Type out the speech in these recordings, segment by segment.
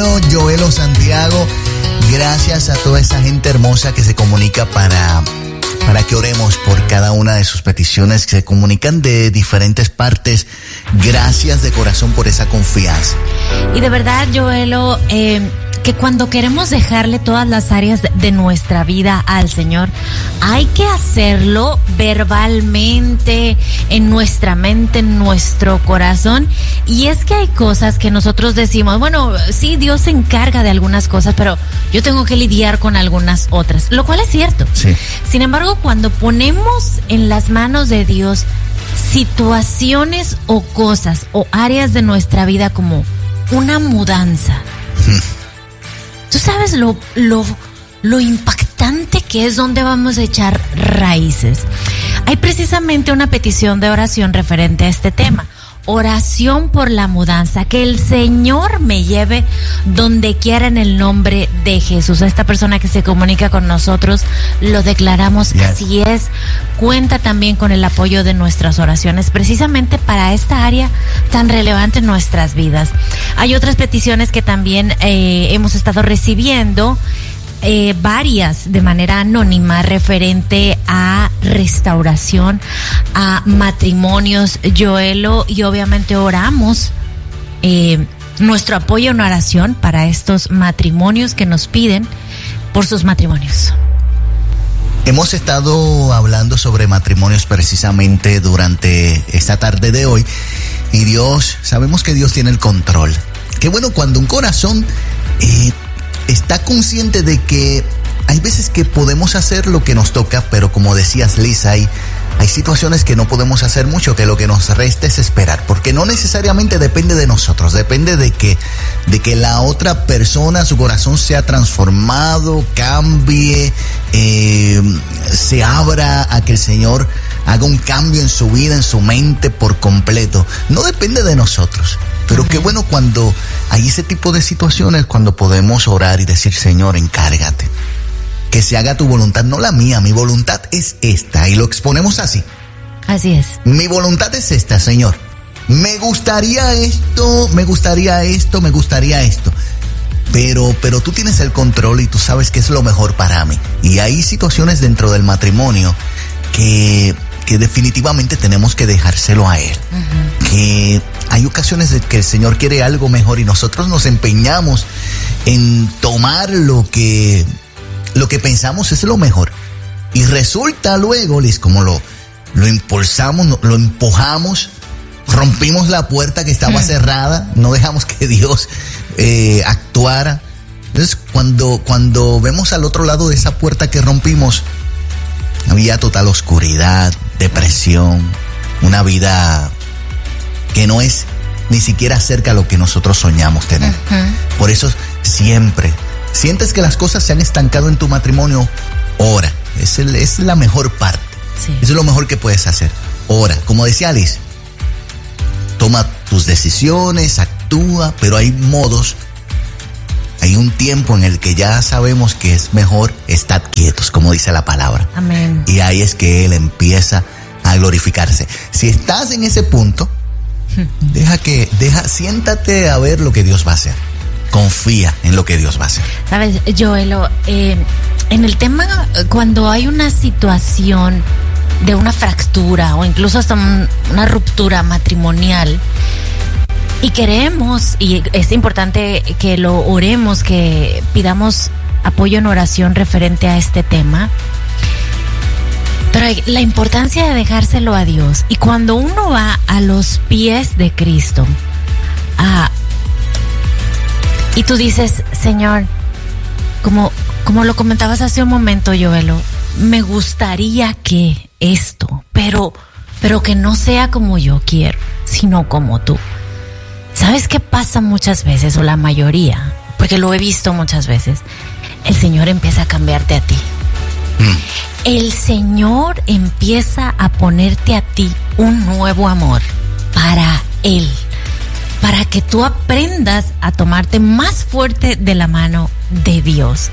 Joelo Santiago. Gracias a toda esa gente hermosa que se comunica para que oremos por cada una de sus peticiones, que se comunican de diferentes partes. Gracias de corazón por esa confianza. Y de verdad, Joelo, que cuando queremos dejarle todas las áreas de nuestra vida al Señor, hay que hacerlo verbalmente, en nuestra mente, en nuestro corazón. Y es que hay cosas que nosotros decimos, bueno, sí, Dios se encarga de algunas cosas, pero yo tengo que lidiar con algunas otras, lo cual es cierto. Sí. Sin embargo, cuando ponemos en las manos de Dios situaciones o cosas o áreas de nuestra vida como una mudanza, tú sabes lo impactante que es donde vamos a echar raíces. Hay precisamente una petición de oración referente a este tema. Oración por la mudanza, que el Señor me lleve donde quiera en el nombre de Jesús. A esta persona que se comunica con nosotros, lo declaramos, yes. Así es. Cuenta también con el apoyo de nuestras oraciones, precisamente para esta área tan relevante en nuestras vidas. Hay otras peticiones que también hemos estado recibiendo, varias de manera anónima, referente a restauración, a matrimonios, Joelo, y obviamente oramos nuestro apoyo en oración para estos matrimonios que nos piden por sus matrimonios. Hemos estado hablando sobre matrimonios precisamente durante esta tarde de hoy, y sabemos que Dios tiene el control. Qué bueno cuando un corazón está consciente de que hay veces que podemos hacer lo que nos toca, pero como decías, Lisa, hay situaciones que no podemos hacer mucho, que lo que nos resta es esperar, porque no necesariamente depende de nosotros, depende de que la otra persona, su corazón sea transformado, cambie, se abra a que el Señor haga un cambio en su vida, en su mente por completo. No depende de nosotros. Pero qué bueno cuando hay ese tipo de situaciones, cuando podemos orar y decir, Señor, encárgate. Que se haga tu voluntad, no la mía. Mi voluntad es esta. Y lo exponemos así. Así es. Mi voluntad es esta, Señor. Me gustaría esto, me gustaría esto, me gustaría esto. Pero tú tienes el control y tú sabes qué es lo mejor para mí. Y hay situaciones dentro del matrimonio que definitivamente tenemos que dejárselo a Él. Uh-huh. Que hay ocasiones de que el Señor quiere algo mejor y nosotros nos empeñamos en tomar lo que pensamos es lo mejor. Y resulta luego, Liz, como lo impulsamos, lo empujamos, rompimos la puerta que estaba cerrada, no dejamos que Dios actuara. Entonces, cuando vemos al otro lado de esa puerta que rompimos, había total oscuridad, depresión, una vida que no es ni siquiera cerca a lo que nosotros soñamos tener. Uh-huh. Por eso siempre, sientes que las cosas se han estancado en tu matrimonio, ora. Es la mejor parte. Sí. Eso es lo mejor que puedes hacer. Ora. Como decía Alice, toma tus decisiones, actúa, pero hay modos. Hay un tiempo en el que ya sabemos que es mejor estar quietos, como dice la palabra. Amén. Y ahí es que Él empieza a glorificarse. Si estás en ese punto, siéntate a ver lo que Dios va a hacer. Confía en lo que Dios va a hacer. Sabes, Joelo, en el tema, cuando hay una situación de una fractura o incluso hasta una ruptura matrimonial, y queremos, y es importante que lo oremos, que pidamos apoyo en oración referente a este tema, pero la importancia de dejárselo a Dios. Y cuando uno va a los pies de Cristo, y tú dices, Señor, como lo comentabas hace un momento, Joelo, me gustaría que esto, pero que no sea como yo quiero, sino como tú. ¿Sabes qué pasa muchas veces, o la mayoría? Porque lo he visto muchas veces. El Señor empieza a cambiarte a ti. El Señor empieza a ponerte a ti un nuevo amor para Él, para que tú aprendas a tomarte más fuerte de la mano de Dios.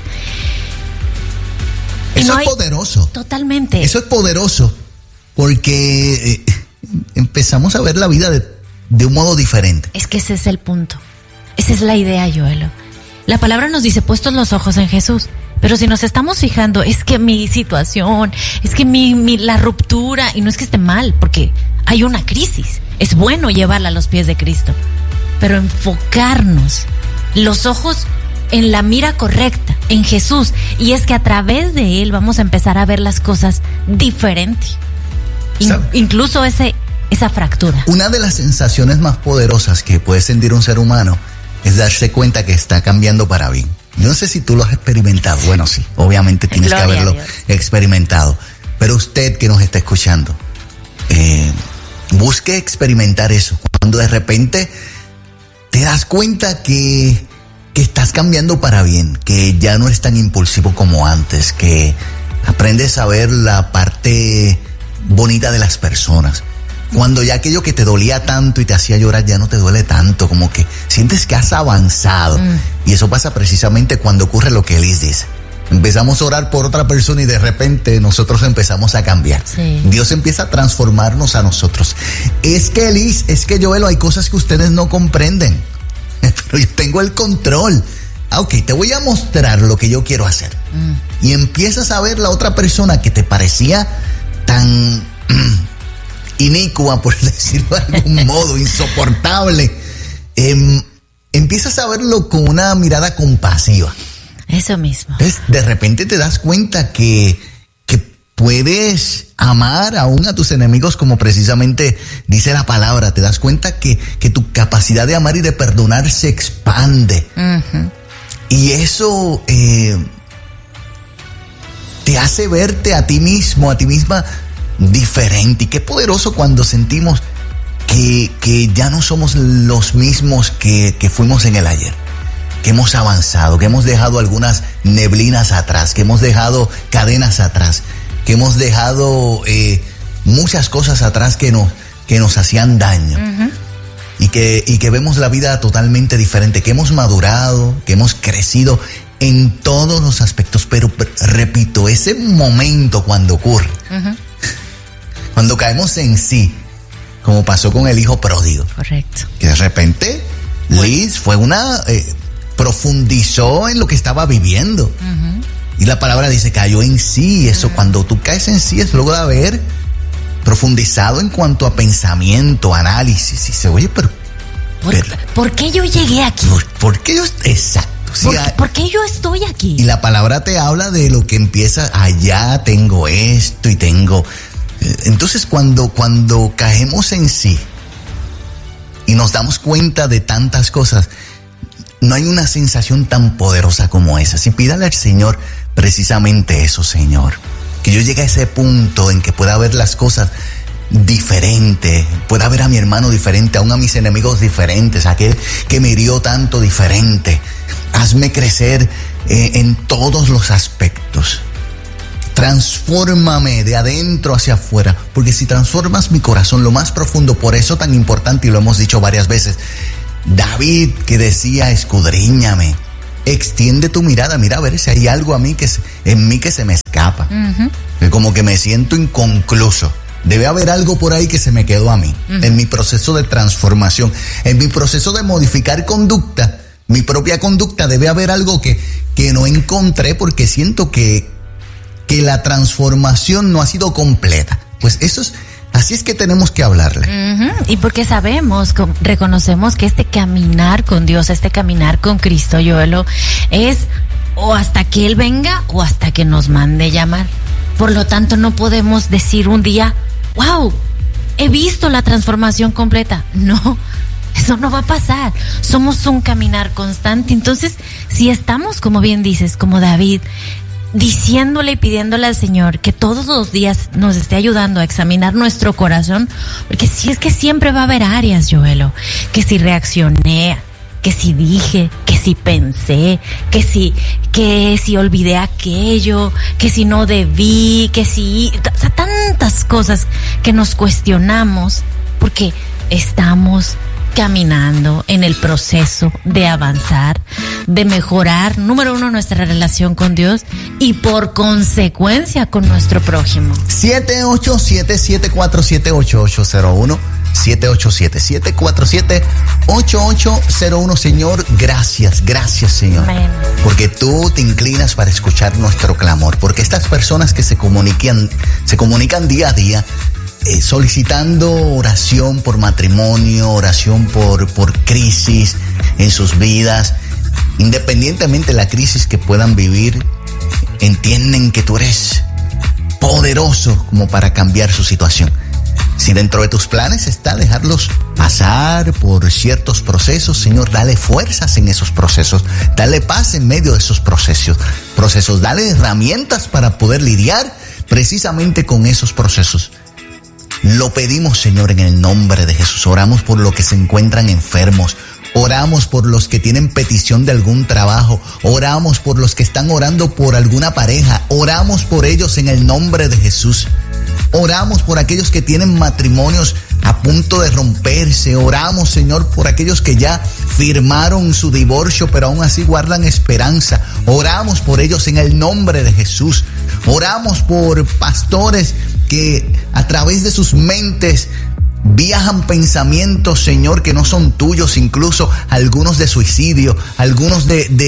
Eso es poderoso. Totalmente. Eso es poderoso, porque empezamos a ver la vida de un modo diferente. Es que ese es el punto. Esa es la idea, Joelo. La palabra nos dice puestos los ojos en Jesús. Pero si nos estamos fijando, es que mi situación, es que la ruptura, y no es que esté mal, porque hay una crisis. Es bueno llevarla a los pies de Cristo. Pero enfocarnos los ojos en la mira correcta, en Jesús. Y es que a través de Él vamos a empezar a ver las cosas diferente. Incluso esa fractura. Una de las sensaciones más poderosas que puede sentir un ser humano es darse cuenta que está cambiando para bien. Yo no sé si tú lo has experimentado. Bueno, sí, obviamente tienes que haberlo experimentado. Pero usted que nos está escuchando, busque experimentar eso. Cuando de repente te das cuenta que estás cambiando para bien, que ya no eres tan impulsivo como antes, que aprendes a ver la parte bonita de las personas. Cuando ya aquello que te dolía tanto y te hacía llorar ya no te duele tanto, como que sientes que has avanzado. Y eso pasa precisamente cuando ocurre lo que Liz dice. Empezamos a orar por otra persona y de repente nosotros empezamos a cambiar. Sí. Dios empieza a transformarnos a nosotros. Es que Liz, es que Joel, hay cosas que ustedes no comprenden, pero yo tengo el control. Ok, te voy a mostrar lo que yo quiero hacer. Y empiezas a ver la otra persona que te parecía tan inicua, por decirlo de algún modo, insoportable. Empiezas a verlo con una mirada compasiva. Eso mismo. Entonces, de repente te das cuenta que puedes amar aún a tus enemigos, como precisamente dice la palabra. Te das cuenta que tu capacidad de amar y de perdonar se expande. Uh-huh. Y eso te hace verte a ti mismo, a ti misma diferente. Y qué poderoso cuando sentimos que ya no somos los mismos que fuimos en el ayer, que hemos avanzado, que hemos dejado algunas neblinas atrás, que hemos dejado cadenas atrás, que hemos dejado muchas cosas atrás que nos hacían daño. Uh-huh. Y que vemos la vida totalmente diferente, que hemos madurado, que hemos crecido en todos los aspectos. Pero repito, ese momento cuando ocurre, uh-huh, cuando caemos en sí, como pasó con el hijo pródigo. Correcto. Que de repente Liz profundizó en lo que estaba viviendo. Uh-huh. Y la palabra dice, cayó en sí. Eso, uh-huh, cuando tú caes en sí, es luego de haber profundizado en cuanto a pensamiento, análisis. Y dice, oye, ¿por qué yo llegué aquí? ¿Por qué yo? Exacto. ¿Por qué yo estoy aquí? Y la palabra te habla de lo que empieza, allá tengo esto y tengo. Entonces, cuando caemos en sí y nos damos cuenta de tantas cosas, no hay una sensación tan poderosa como esa. Si pídale al Señor precisamente eso, Señor, que yo llegue a ese punto en que pueda ver las cosas diferente, pueda ver a mi hermano diferente, aún a mis enemigos diferentes, aquel que me hirió tanto diferente. Hazme crecer en todos los aspectos. Transfórmame de adentro hacia afuera, porque si transformas mi corazón, lo más profundo, por eso tan importante, y lo hemos dicho varias veces, David que decía, escudriñame, extiende tu mirada, mira a ver si hay algo en mí que se me escapa. Uh-huh. Como que me siento inconcluso. Debe haber algo por ahí que se me quedó a mí, uh-huh, en mi proceso de transformación, en mi proceso de modificar conducta, mi propia conducta. Debe haber algo que no encontré porque siento que la transformación no ha sido completa. Pues así es que tenemos que hablarle. Uh-huh. Y porque reconocemos que este caminar con Dios, este caminar con Cristo, Joelo, es o hasta que Él venga o hasta que nos mande llamar. Por lo tanto, no podemos decir un día, wow, he visto la transformación completa. No, eso no va a pasar. Somos un caminar constante. Entonces, si estamos, como bien dices, como David, diciéndole y pidiéndole al Señor que todos los días nos esté ayudando a examinar nuestro corazón, porque si es que siempre va a haber áreas, Joelo, que si reaccioné, que si dije, que si pensé, que si olvidé aquello, que si no debí, o sea, tantas cosas que nos cuestionamos porque estamos caminando en el proceso de avanzar, de mejorar, número uno, nuestra relación con Dios y por consecuencia con nuestro prójimo. 787-747-8801 787-747-8801. Señor, gracias, Señor. Amén. Porque tú te inclinas para escuchar nuestro clamor. Porque estas personas que se comunican día a día, solicitando oración por matrimonio, oración por crisis en sus vidas, independientemente de la crisis que puedan vivir, entienden que tú eres poderoso como para cambiar su situación. Si dentro de tus planes está dejarlos pasar por ciertos procesos, Señor, dale fuerzas en esos procesos, dale paz en medio de esos procesos, dale herramientas para poder lidiar precisamente con esos procesos. Lo pedimos, Señor, en el nombre de Jesús. Oramos por los que se encuentran enfermos. Oramos por los que tienen petición de algún trabajo. Oramos por los que están orando por alguna pareja. Oramos por ellos en el nombre de Jesús. Oramos por aquellos que tienen matrimonios a punto de romperse. Oramos, Señor, por aquellos que ya firmaron su divorcio, pero aún así guardan esperanza. Oramos por ellos en el nombre de Jesús. Oramos por pastores que a través de sus mentes viajan pensamientos, Señor, que no son tuyos, incluso algunos de suicidio, algunos de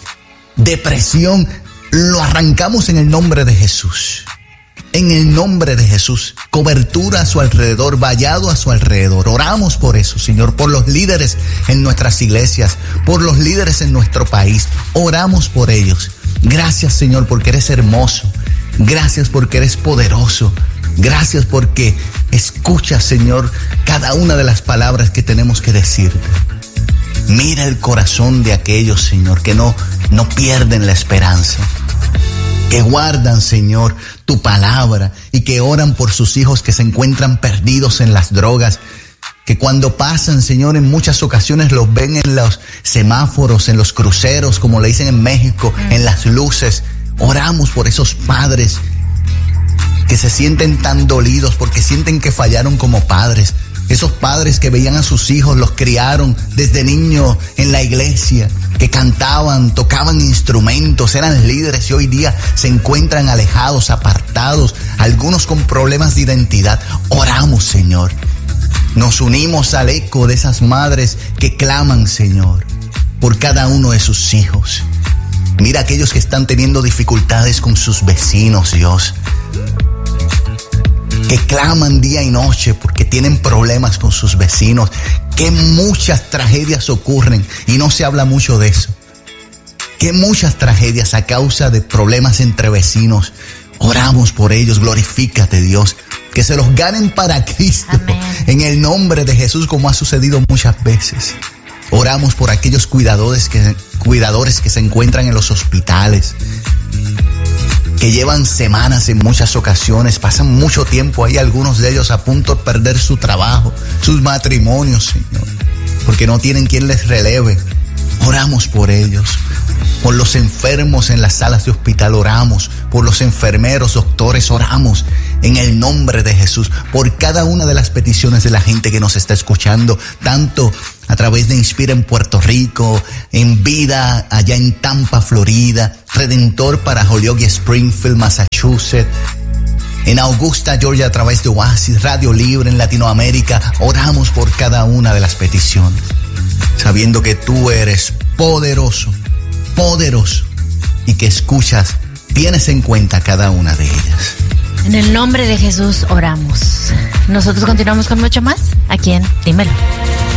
depresión. Lo arrancamos en el nombre de Jesús. En el nombre de Jesús, cobertura a su alrededor, vallado a su alrededor. Oramos por eso, Señor, por los líderes en nuestras iglesias, por los líderes en nuestro país. Oramos por ellos. Gracias, Señor, porque eres hermoso. Gracias porque eres poderoso. Gracias porque escuchas, Señor, cada una de las palabras que tenemos que decirte. Mira el corazón de aquellos, Señor, que no pierden la esperanza, que guardan, Señor, tu palabra y que oran por sus hijos que se encuentran perdidos en las drogas, que cuando pasan, Señor, en muchas ocasiones los ven en los semáforos, en los cruceros, como le dicen en México, en las luces. Oramos por esos padres que se sienten tan dolidos porque sienten que fallaron como padres. Esos padres que veían a sus hijos, los criaron desde niños en la iglesia, que cantaban, tocaban instrumentos, eran líderes y hoy día se encuentran alejados, apartados, algunos con problemas de identidad. Oramos, Señor. Nos unimos al eco de esas madres que claman, Señor, por cada uno de sus hijos. Mira aquellos que están teniendo dificultades con sus vecinos, Dios, que claman día y noche porque tienen problemas con sus vecinos, que muchas tragedias ocurren y no se habla mucho de eso, que muchas tragedias a causa de problemas entre vecinos. Oramos por ellos, glorifícate, Dios, que se los ganen para Cristo. Amén. En el nombre de Jesús, como ha sucedido muchas veces. Oramos por aquellos cuidadores que se encuentran en los hospitales, que llevan semanas en muchas ocasiones, pasan mucho tiempo ahí, algunos de ellos a punto de perder su trabajo, sus matrimonios, Señor, porque no tienen quien les releve. Oramos por ellos, por los enfermos en las salas de hospital, oramos, por los enfermeros, doctores, oramos en el nombre de Jesús, por cada una de las peticiones de la gente que nos está escuchando, tanto a través de Inspira en Puerto Rico, en Vida allá en Tampa, Florida, Redentor para Holyoke y Springfield, Massachusetts, en Augusta, Georgia, a través de Oasis, Radio Libre en Latinoamérica. Oramos por cada una de las peticiones, sabiendo que tú eres poderoso, poderoso, y que escuchas, tienes en cuenta cada una de ellas. En el nombre de Jesús oramos. Nosotros continuamos con mucho más aquí en Dímelo.